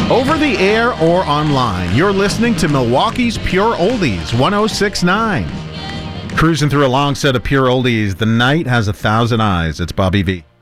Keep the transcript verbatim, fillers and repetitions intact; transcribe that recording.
Over the air or online, you're listening to Milwaukee's Pure Oldies, one oh six point nine. Cruising through a long set of Pure Oldies. The night has a thousand eyes. It's Bobby V.